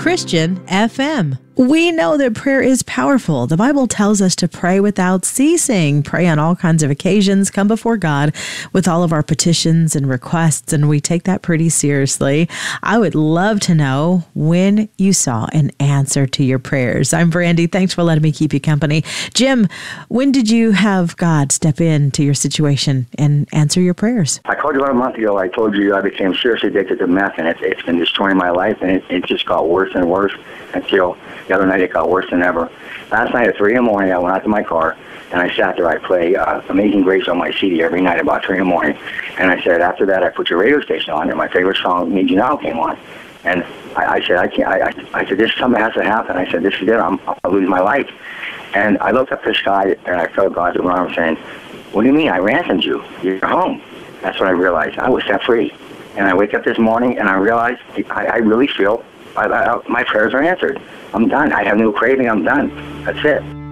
Christian FM. We know that prayer is powerful. The Bible tells us to pray without ceasing, pray on all kinds of occasions, come before God with all of our petitions and requests, and we take that pretty seriously. I would love to know when you saw an answer to your prayers. I'm Brandy. Thanks for letting me keep you company. Jim, when did you have God step into your situation and answer your prayers? I called you about a month ago. I told you I became seriously addicted to meth, and it's been destroying my life, and it just got worse and worse until the other night it got worse than ever. Last night at 3 in the morning, I went out to my car, and I sat there. I play Amazing Grace on my CD every night about 3 in the morning. And I said, after that, I put your radio station on, and my favorite song, Need You Now, came on. And I said, I said, this something has to happen. I said, this is it. I'll lose my life. And I looked up to the sky, and I felt God's arm saying, what do you mean? I ransomed you. You're home. That's what I realized. I was set free. And I wake up this morning, and I realize I really feel my prayers are answered. I'm done. I have no craving. I'm done. That's it.